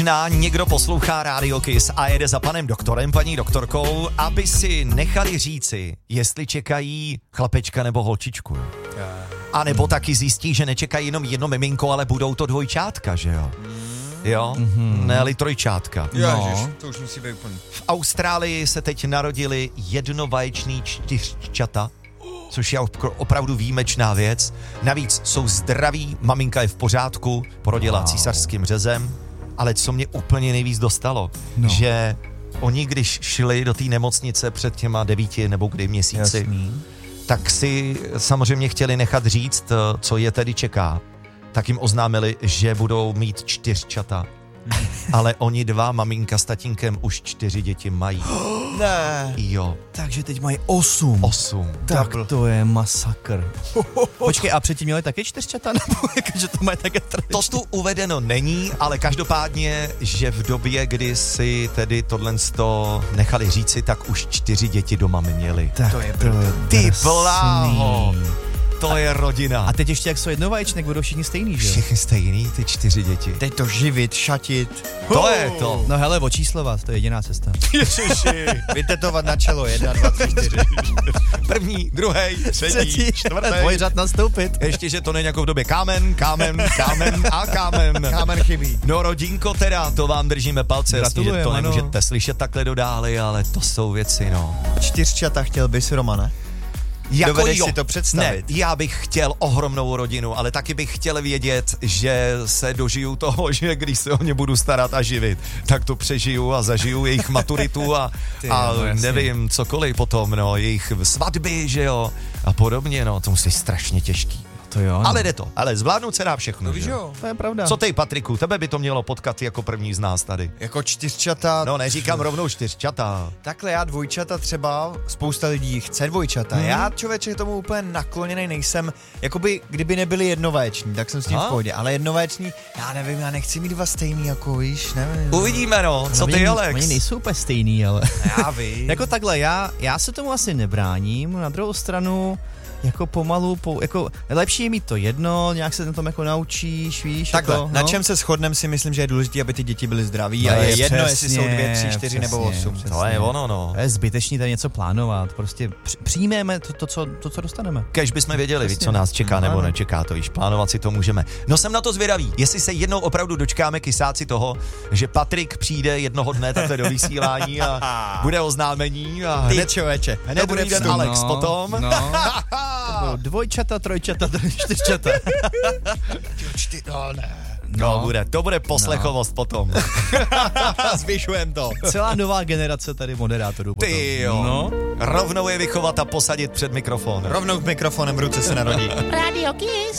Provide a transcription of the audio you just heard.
Někdo poslouchá Radio Kiss a jede za panem doktorem, paní doktorkou, aby si nechali říci, jestli čekají chlapečka nebo holčičku. A nebo taky zjistí, že nečekají jenom jedno miminko, ale budou to dvojčátka, že jo? Jo? Ne-li trojčátka. Ježiš, to už musí být úplně. V Austrálii se teď narodili jednovaječný čtyřčata, což je opravdu výjimečná věc. Navíc jsou zdraví, maminka je v pořádku, porodila císařským řezem, ale co mě úplně nejvíc dostalo, že oni, když šli do té nemocnice před těma 9 nebo kdy měsíci, tak si samozřejmě chtěli nechat říct, co je tedy čeká. Tak jim oznámili, že budou mít 4čata. Ale oni 2, maminka s tatínkem, už 4 děti mají. Ne. Jo. Takže teď mají 8. 8. Tak to je masakr. Počkej, a předtím měli taky 4čata, nebo že to mají také 3? To tu uvedeno není, ale každopádně, že v době, kdy si tedy tohle nechali říci, tak už 4 děti doma měli. Tak to je ty bláho. To je rodina. A teď ještě jak jsou jednovaječné, budou všichni stejný, že? Všichni stejný, ty 4 děti. Teď to živit, šatit. To je to. No hele, očíslovat, to je jediná cesta. Ježiši. Vytetovat na čelo, 1, 2, 3, 4. První, druhý, třetí, čtvrtý. Dvojřad nastoupit. Ještě, že to není jako v době kámen a kámen. Kámen chybí. No rodinko teda, to vám držíme palce, jasně, že to ano. nemůžete slyšet takhle do dály, ale to jsou věci, no. 4čata chtěl bys, Romane? Dovedeš si to představit? Ne, já bych chtěl ohromnou rodinu, ale taky bych chtěl vědět, že se dožiju toho, že když se o ně budu starat a živit, tak to přežiju a zažiju jejich maturitu a nevím, cokoliv potom, no, jejich svatby, že jo, a podobně, no, to musí být strašně těžký. To jo. No. Ale jde to, ale zvládnout se dá všechno, To víš, jo. To je pravda. Co ty, Patriku, tebe by to mělo potkat jako první z nás tady. Jako 4čata. No, neříkám rovnou 4čata. Takhle já 2čata třeba, spousta lidí chce 2čata. Já, člověče, tomu úplně nakloněnej nejsem. Jakoby, kdyby nebyli jednovaječní, tak jsem s tím v pohodě. Ale jednovaječní, já nevím, já nechci mít 2 stejný, jako víš, nevím. Uvidíme, no, co ty, Alex? Oni nejsou úplně stejný, ale... Já vím. Jako takhle, já se tomu asi nebráním, na druhou stranu... Jako pomalu, jako lepší je mít to jedno, nějak se na tom jako naučíš, víš. Takhle, jako, na čem se shodneme, si myslím, že je důležité, aby ty děti byly zdraví a je jedno, jestli jsou 2, 3, 4 nebo 8. Přesně. To je ono, no. To je zbytečný tady něco plánovat, prostě přijmeme to, co dostaneme. Kež bychom věděli, co nás čeká nebo nečeká, to již plánovat si to můžeme. No jsem na to zvědavý, jestli se jednou opravdu dočkáme kysáci toho, že Patrik přijde jednoho dne takhle do vysílání a bude oznámení a hned bude den Alex potom. Dvojčata, trojčata, 4čata. No, to bude poslechovost potom. Zvyšujem to. Celá nová generace tady moderátorů potom. Ty jo. No. Rovnou je vychovat a posadit před mikrofon. Rovnou k mikrofonem v ruce se narodí. Radio Kiss.